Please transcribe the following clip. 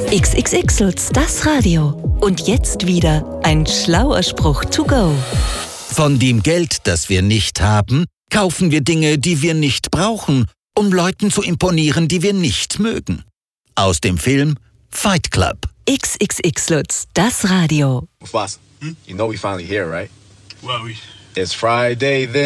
XXX Lutz, das Radio. Und jetzt wieder ein schlauer Spruch to go. Von dem Geld, das wir nicht haben, kaufen wir Dinge, die wir nicht brauchen, um Leuten zu imponieren, die wir nicht mögen. Aus dem Film Fight Club. XXX Lutz, das Radio. Boss, you know we finally here, right? Well, It's Friday then.